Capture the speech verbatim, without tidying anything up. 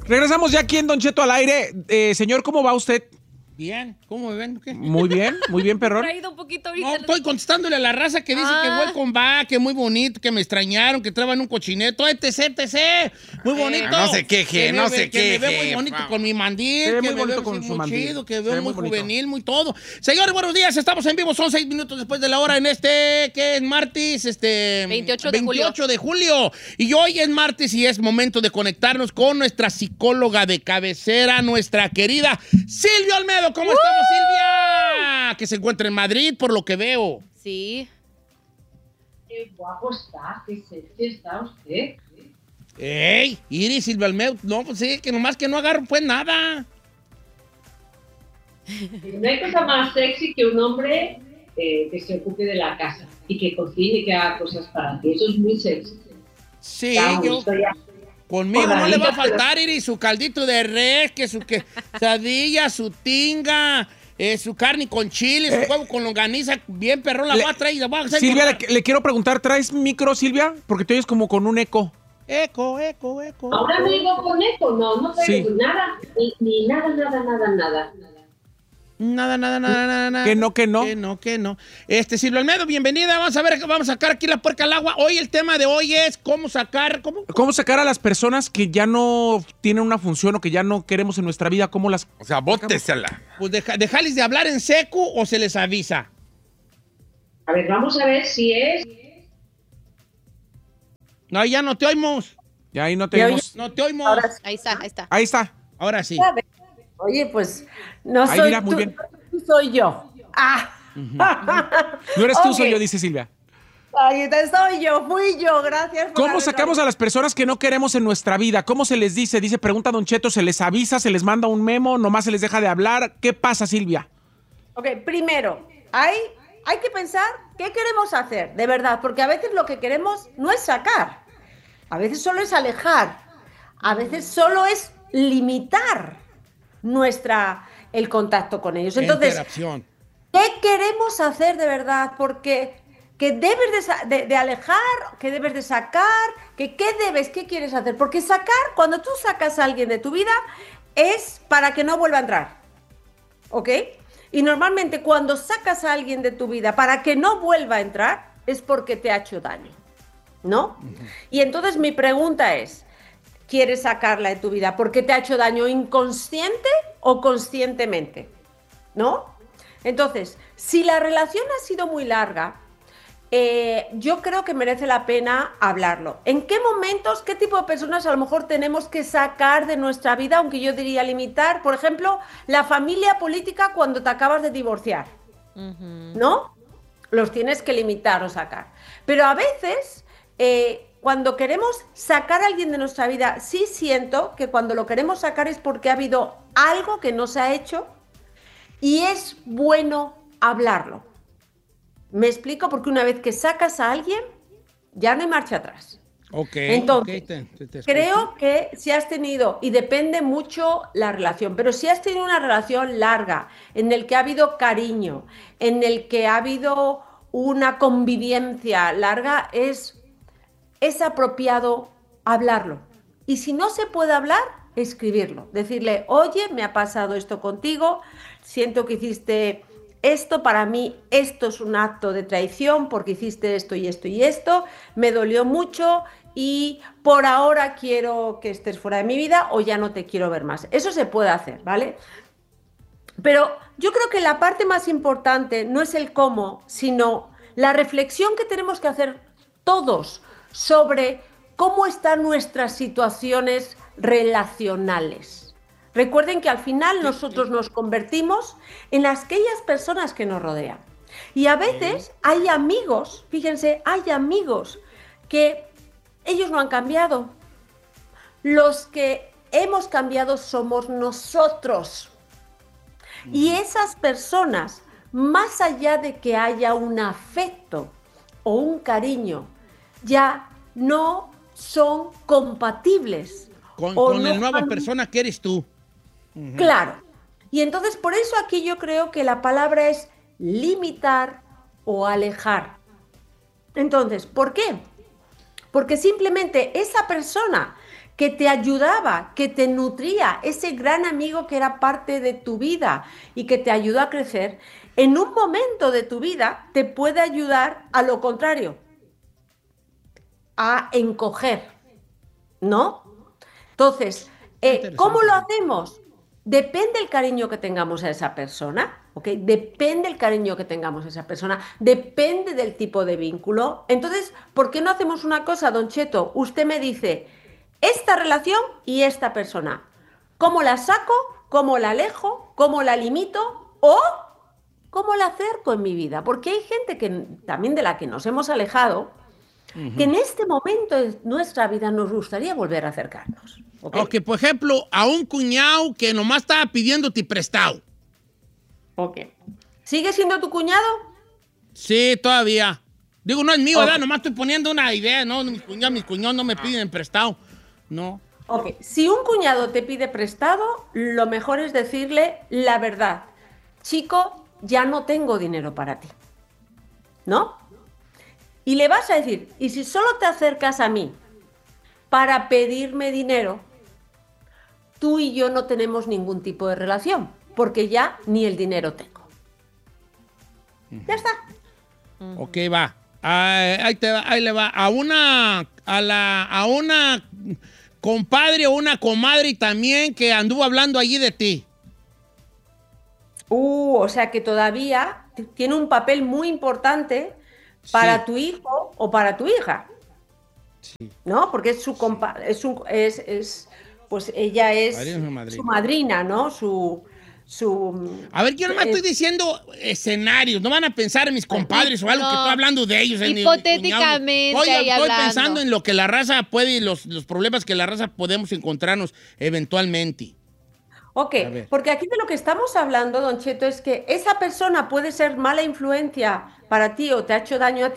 Regresamos ya aquí en Don Cheto al aire. Eh, señor, ¿cómo va usted? Bien, ¿cómo me ven? ¿Qué? Muy bien, muy bien, perrón. Un poquito ahorita. No, estoy contestándole a la raza que dice Ah. que welcome back, que muy bonito, que me extrañaron, que traban un cochineto, etc, etc. Muy bonito. No se queje, Que me no ve- se Que me ve muy queje, bonito wow. con mi mandil, Se ve que muy me bonito ve con muy su mandil. chido, que Se veo ve muy, muy bonito. juvenil, muy todo. Señores, buenos días, estamos en vivo, son seis minutos después de la hora en este, que es martes, este... veintiocho de julio. veintiocho de julio. Y hoy es martes y es momento de conectarnos con nuestra psicóloga de cabecera, nuestra querida Silvia Olmedo. ¿Cómo estamos, Silvia? Que se encuentra en Madrid, por lo que veo. Sí. Qué guapo está, qué sexy está usted. ¡Ey! Iris, Silvia Olmedo. No, pues sí, que nomás que no agarro pues nada. No hay cosa más sexy que un hombre eh, que se ocupe de la casa y que cocine y que haga cosas para ti. Eso es muy sexy. Sí, Da yo... gusto ya. Conmigo no le va a Pero- faltar, Iris, su caldito de res, que su quesadilla, su tinga, eh, su carne con chile, su Eh, huevo con longaniza, bien perrón, la le- voy a traer y la voy a hacer. Silvia, con- le, le quiero preguntar, ¿traes micro, Silvia? Porque te oyes como con un eco. Eco, eco, eco. Ahora me digo con eco, no, no traigo Sí. nada, ni, ni nada, nada, nada, nada. Nada, nada, nada, nada, nada. Que no, que no. Que no, que no. Este, Silvia Olmedo, bienvenida. Vamos a ver, vamos a sacar aquí la puerca al agua. Hoy el tema de hoy es cómo sacar, ¿cómo? ¿Cómo sacar a las personas que ya no tienen una función o que ya no queremos en nuestra vida? ¿Cómo las...? O sea, bótesela. Pues deja, dejarles de hablar en seco o se les avisa. A ver, vamos a ver si es... No, ya no te oímos. Ya ahí no tenemos... No te oímos. Ahora sí. Ahí está, ahí está. Ahí está. Ahora sí. Oye, pues no Ahí, soy mira, muy tú, bien. tú soy yo. Ah. No eres tú, Ok. soy yo, dice Silvia. Ahí está, soy yo, fui yo, gracias. por ¿Cómo haberlo sacamos a las personas que no queremos en nuestra vida? ¿Cómo se les dice? Dice, pregunta Don Cheto, ¿se les avisa, se les manda un memo, nomás se les deja de hablar? ¿Qué pasa, Silvia? Ok, primero, hay, hay que pensar qué queremos hacer, de verdad, porque a veces lo que queremos no es sacar, a veces solo es alejar, a veces solo es limitar nuestra, el contacto con ellos. Entonces, Interacción. ¿qué queremos hacer de verdad? Porque que debes de, sa- de- de alejar, que debes de sacar, que qué debes, qué quieres hacer. Porque sacar, cuando tú sacas a alguien de tu vida, es para que no vuelva a entrar. ¿Ok? Y normalmente cuando sacas a alguien de tu vida para que no vuelva a entrar, es porque te ha hecho daño. ¿No? Y entonces mi pregunta es, ¿quieres sacarla de tu vida porque te ha hecho daño inconsciente o conscientemente? ¿No? Entonces, si la relación ha sido muy larga, eh, yo creo que merece la pena hablarlo. ¿En qué momentos, qué tipo de personas a lo mejor tenemos que sacar de nuestra vida, aunque yo diría limitar? Por ejemplo, la familia política cuando te acabas de divorciar, ¿no? Los tienes que limitar o sacar. Pero a veces, eh, cuando queremos sacar a alguien de nuestra vida, sí siento que cuando lo queremos sacar es porque ha habido algo que no se ha hecho y es bueno hablarlo. ¿Me explico? Porque una vez que sacas a alguien, ya no hay marcha atrás. Ok. Entonces, ok, te- te- te escucho. Creo que si has tenido, y depende mucho la relación, pero si has tenido una relación larga, en el que ha habido cariño, en el que ha habido una convivencia larga, es, es apropiado hablarlo. Y si no se puede hablar, escribirlo. Decirle, oye, me ha pasado esto contigo, siento que hiciste esto, para mí esto es un acto de traición porque hiciste esto y esto y esto, me dolió mucho y por ahora quiero que estés fuera de mi vida o ya no te quiero ver más. Eso se puede hacer, ¿vale? Pero yo creo que la parte más importante no es el cómo, sino la reflexión que tenemos que hacer todos sobre cómo están nuestras situaciones relacionales. Recuerden que al final nosotros nos convertimos en aquellas personas que nos rodean. Y a veces hay amigos, fíjense, hay amigos que ellos no han cambiado. Los que hemos cambiado somos nosotros. Y esas personas, más allá de que haya un afecto o un cariño, ya no son compatibles. Con, o con no la nueva han- persona que eres tú. Claro. Y entonces por eso aquí yo creo que la palabra es limitar o alejar. Entonces, ¿por qué? Porque simplemente esa persona que te ayudaba, que te nutría, ese gran amigo que era parte de tu vida y que te ayudó a crecer, en un momento de tu vida te puede ayudar a lo contrario, a encoger, ¿no? Entonces, eh, ¿cómo lo hacemos? Depende el cariño que tengamos a esa persona, ¿ok? Depende el cariño que tengamos a esa persona, depende del tipo de vínculo. Entonces, ¿por qué no hacemos una cosa, Don Cheto? Usted me dice, esta relación y esta persona, ¿cómo la saco? ¿Cómo la alejo? ¿Cómo la limito? ¿O cómo la acerco en mi vida? Porque hay gente que también de la que nos hemos alejado, uh-huh, que en este momento de nuestra vida nos gustaría volver a acercarnos. ¿Okay? Ok, por ejemplo, a un cuñado que nomás estaba pidiéndote prestado. Ok. ¿Sigue siendo tu cuñado? Sí, todavía. Digo, no es mío, okay, ¿verdad? Nomás estoy poniendo una idea, ¿no? Mis cuñados, mis cuñados no me piden prestado. No. Ok, si un cuñado te pide prestado, lo mejor es decirle la verdad. Chico, ya no tengo dinero para ti. ¿No? Y le vas a decir, y si solo te acercas a mí para pedirme dinero, tú y yo no tenemos ningún tipo de relación, porque ya ni el dinero tengo. Uh-huh. Ya está. Uh-huh. Ok, va. Ahí, ahí, te va. Ahí le va. A una, a la, a una compadre o una comadre también que anduvo hablando allí de ti. Uh, o sea que todavía tiene un papel muy importante para, sí, tu hijo o para tu hija. Sí. ¿No? Porque es su compa es un es, es pues ella es madrina, su madrina, ¿no? Su su A ver, yo no me estoy diciendo escenarios, no van a pensar en mis compadres no, o algo que estoy hablando de ellos. Hipotéticamente. Voy, estoy pensando en lo que la raza puede y los, los problemas que la raza podemos encontrarnos eventualmente. Ok, porque aquí de lo que estamos hablando, Don Cheto, es que esa persona puede ser mala influencia para ti o te ha hecho daño a ti.